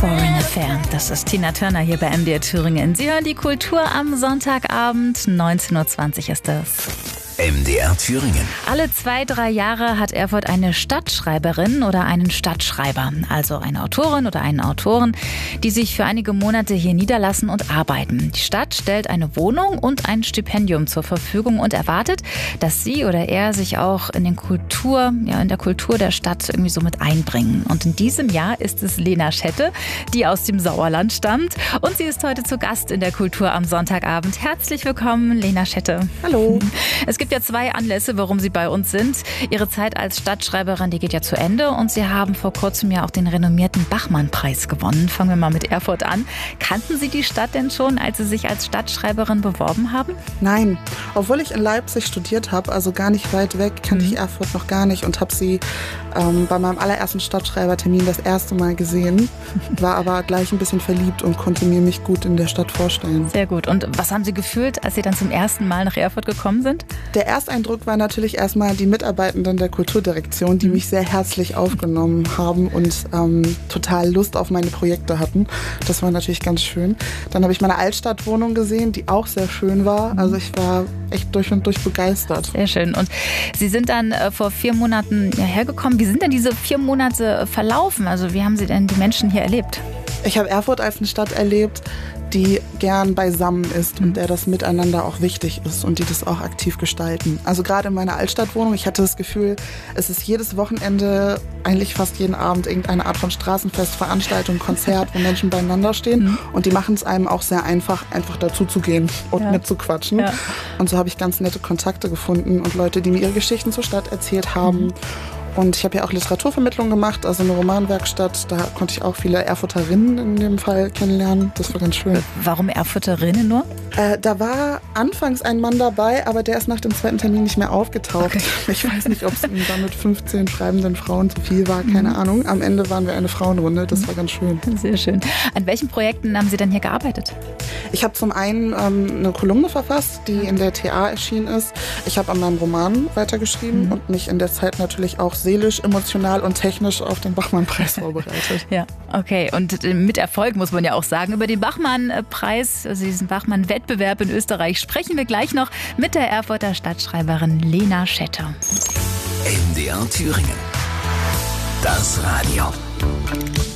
Foreign Affair. Das ist Tina Turner hier bei MDR Thüringen. Sie hören die Kultur am Sonntagabend. 19.20 Uhr ist das. MDR Thüringen. Alle 2-3 Jahre hat Erfurt eine Stadtschreiberin oder einen Stadtschreiber, also eine Autorin oder einen Autoren, die sich für einige Monate hier niederlassen und arbeiten. Die Stadt stellt eine Wohnung und ein Stipendium zur Verfügung und erwartet, dass sie oder er sich auch in der Kultur der Stadt irgendwie so mit einbringen. Und in diesem Jahr ist es Lena Schette, die aus dem Sauerland stammt, und sie ist heute zu Gast in der Kultur am Sonntagabend. Herzlich willkommen, Lena Schette. Hallo. Es gibt ja 2 Anlässe, warum Sie bei uns sind. Ihre Zeit als Stadtschreiberin, die geht ja zu Ende, und Sie haben vor kurzem ja auch den renommierten Bachmann-Preis gewonnen. Fangen wir mal mit Erfurt an. Kannten Sie die Stadt denn schon, als Sie sich als Stadtschreiberin beworben haben? Nein, obwohl ich in Leipzig studiert habe, also gar nicht weit weg, kannte ich Erfurt noch gar nicht und habe sie bei meinem allerersten Stadtschreibertermin das erste Mal gesehen, war aber gleich ein bisschen verliebt und konnte mir mich gut in der Stadt vorstellen. Sehr gut. Und was haben Sie gefühlt, als Sie dann zum ersten Mal nach Erfurt gekommen sind? Der Ersteindruck war natürlich erstmal die Mitarbeitenden der Kulturdirektion, die mich sehr herzlich aufgenommen haben und total Lust auf meine Projekte hatten. Das war natürlich ganz schön. Dann habe ich meine Altstadtwohnung gesehen, die auch sehr schön war. Also ich war echt durch und durch begeistert. Sehr schön. Und Sie sind dann vor 4 Monaten hergekommen. Wie sind denn diese 4 Monate verlaufen? Also wie haben Sie denn die Menschen hier erlebt? Ich habe Erfurt als eine Stadt erlebt, die gern beisammen ist und der das Miteinander auch wichtig ist und die das auch aktiv gestalten. Also gerade in meiner Altstadtwohnung, ich hatte das Gefühl, es ist jedes Wochenende, eigentlich fast jeden Abend irgendeine Art von Straßenfest, Veranstaltung, Konzert, wo Menschen beieinander stehen, und die machen es einem auch sehr einfach dazu zu gehen und mitzuquatschen. Ja. Und so habe ich ganz nette Kontakte gefunden und Leute, die mir ihre Geschichten zur Stadt erzählt haben. Und ich habe ja auch Literaturvermittlung gemacht, also eine Romanwerkstatt. Da konnte ich auch viele Erfurterinnen in dem Fall kennenlernen. Das war ganz schön. Warum Erfurterinnen nur? Da war anfangs ein Mann dabei, aber der ist nach dem 2. Termin nicht mehr aufgetaucht. Okay. Ich weiß nicht, ob es ihm da mit 15 schreibenden Frauen zu viel war, keine Ahnung. Am Ende waren wir eine Frauenrunde, das war ganz schön. Sehr schön. An welchen Projekten haben Sie denn hier gearbeitet? Ich habe zum einen eine Kolumne verfasst, die in der TA erschienen ist. Ich habe an meinem Roman weitergeschrieben und mich in der Zeit natürlich auch seelisch, emotional und technisch auf den Bachmann-Preis vorbereitet. Ja, okay. Und mit Erfolg muss man ja auch sagen. Über den Bachmann-Preis, also diesen Bachmann-Wettbewerb in Österreich, sprechen wir gleich noch mit der Erfurter Stadtschreiberin Lena Schette. MDR Thüringen. Das Radio.